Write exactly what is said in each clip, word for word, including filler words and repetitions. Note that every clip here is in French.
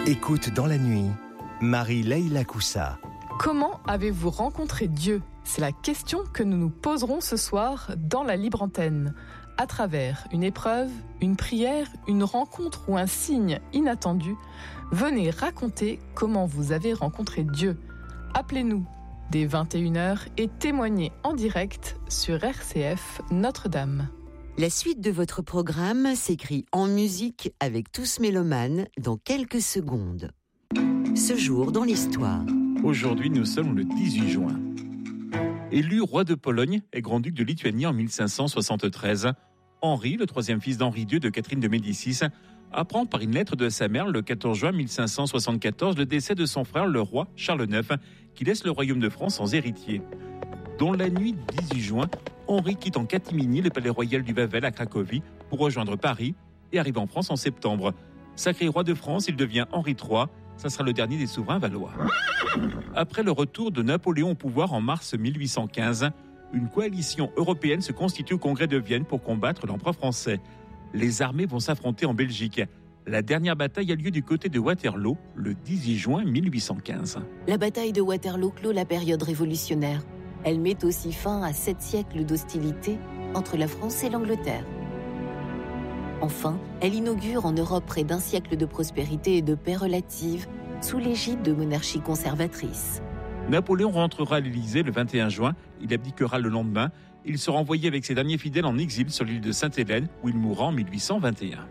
Écoute dans la nuit, Marie-Leila Coussa. Comment avez-vous rencontré Dieu ? C'est la question que nous nous poserons ce soir dans la libre antenne. À travers une épreuve, une prière, une rencontre ou un signe inattendu, venez raconter comment vous avez rencontré Dieu. Appelez-nous dès vingt et une heures et témoignez en direct sur R C F Notre-Dame. La suite de votre programme s'écrit en musique avec Tous Mélomanes dans quelques secondes. Ce jour dans l'histoire. Aujourd'hui, nous sommes le dix-huit juin. Élu roi de Pologne et grand-duc de Lituanie en mille cinq cent soixante-treize, Henri, le troisième fils d'Henri deux de Catherine de Médicis, apprend par une lettre de sa mère le quatorze juin mille cinq cent soixante-quatorze le décès de son frère, le roi Charles neuf, qui laisse le royaume de France sans héritier. Dans la nuit du dix-huit juin, Henri quitte en catimini le palais royal du Wawel à Cracovie pour rejoindre Paris et arrive en France en septembre. Sacré roi de France, il devient Henri trois. Ça sera le dernier des souverains valois. Après le retour de Napoléon au pouvoir en mars mille huit cent quinze, une coalition européenne se constitue au Congrès de Vienne pour combattre l'empereur français. Les armées vont s'affronter en Belgique. La dernière bataille a lieu du côté de Waterloo, le dix-huit juin mille huit cent quinze. La bataille de Waterloo clôt la période révolutionnaire. Elle met aussi fin à sept siècles d'hostilité entre la France et l'Angleterre. Enfin, elle inaugure en Europe près d'un siècle de prospérité et de paix relative sous l'égide de monarchies conservatrices. Napoléon rentrera à l'Élysée le vingt et un juin. Il abdiquera le lendemain. Il sera envoyé avec ses derniers fidèles en exil sur l'île de Sainte-Hélène, où il mourra en mille huit cent vingt et un.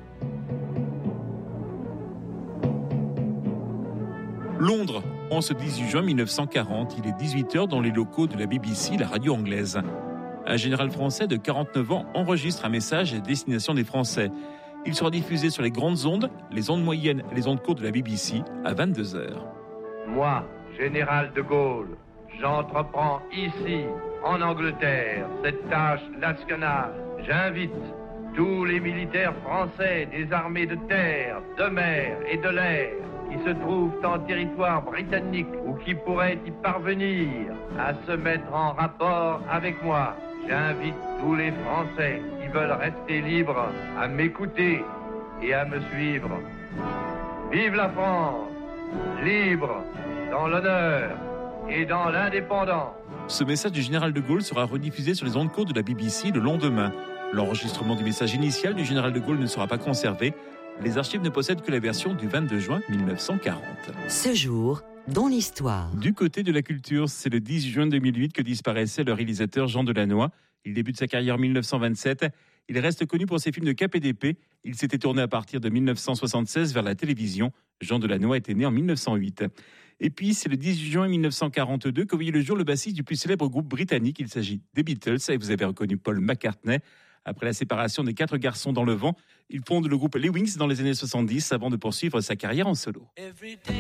Londres, en ce dix-huit juin mille neuf cent quarante, il est dix-huit heures dans les locaux de la B B C, la radio anglaise. Un général français de quarante-neuf ans enregistre un message à destination des Français. Il sera diffusé sur les grandes ondes, les ondes moyennes et les ondes courtes de la B B C à vingt-deux heures. Moi, général de Gaulle, j'entreprends ici, en Angleterre, cette tâche nationale. J'invite tous les militaires français des armées de terre, de mer et de l'air qui se trouvent en territoire britannique ou qui pourraient y parvenir à se mettre en rapport avec moi. J'invite tous les Français qui veulent rester libres à m'écouter et à me suivre. Vive la France, libre dans l'honneur et dans l'indépendance. Ce message du général de Gaulle sera rediffusé sur les ondes courtes de la B B C le lendemain. L'enregistrement du message initial du général de Gaulle ne sera pas conservé. Les archives ne possèdent que la version du vingt-deux juin mille neuf cent quarante. Ce jour dans l'histoire. Du côté de la culture, c'est le dix juin deux mille huit que disparaissait le réalisateur Jean Delannoy. Il débute sa carrière en mille neuf cent vingt-sept. Il reste connu pour ses films de cap et d'épée. Il s'était tourné à partir de mille neuf cent soixante-seize vers la télévision. Jean Delannoy était né en mille neuf cent huit. Et puis, c'est le dix-huit juin mille neuf cent quarante-deux que voyait le jour le bassiste du plus célèbre groupe britannique. Il s'agit des Beatles, et vous avez reconnu Paul McCartney. Après la séparation des quatre garçons dans le vent, il fonde le groupe Les Wings dans les années soixante-dix avant de poursuivre sa carrière en solo.